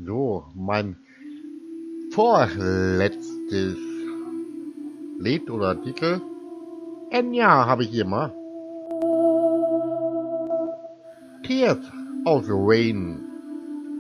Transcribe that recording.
So, mein vorletztes Lied oder Titel. Enya habe ich hier mal. Tears of the Rain.